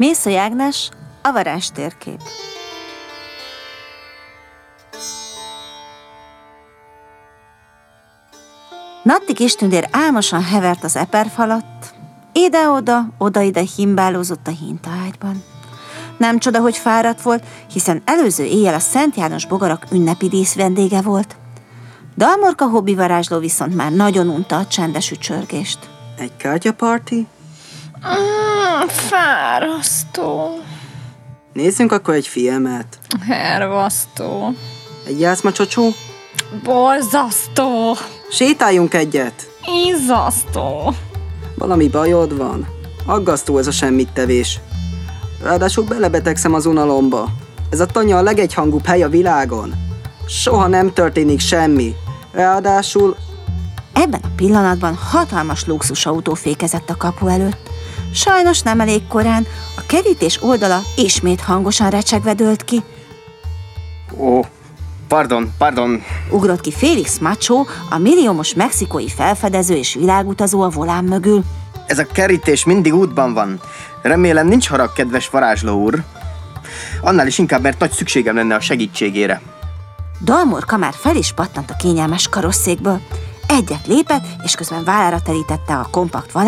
Mészöly Ágnes, a varázstérkép. Natti kistündér álmosan hevert az eperf alatt, ide-oda, oda-ide himbálózott a hintaágyban. Nem csoda, hogy fáradt volt, hiszen előző éjjel a Szent János bogarak ünnepi díszvendége volt. Dalmorka hobbi varázsló viszont már nagyon unta a csendes ücsörgést. Egy kártyaparti? Fárasztó. Nézzünk akkor egy filmet. Hervasztó. Egy játszmacsocsó? Borzasztó. Sétáljunk egyet. Izzasztó. Valami bajod van? Aggasztó ez a semmittevés. Ráadásul belebetegszem az unalomba. Ez a tanya a legegyhangúbb hely a világon. Soha nem történik semmi. Ráadásul... Ebben a pillanatban hatalmas luxusautó fékezett a kapu előtt. Sajnos nem elég korán, a kerítés oldala ismét hangosan recsegve dőlt ki. Ó, pardon. Ugrott ki Félix Macho, a milliómos mexikói felfedező és világutazó a volán mögül. Ez a kerítés mindig útban van. Remélem nincs harag, kedves varázsló úr. Annál is inkább, mert nagy szükségem lenne a segítségére. Dalmorka már fel is pattant a kényelmes karosszékből. Egyet lépett, és közben vállára terítette a kompakt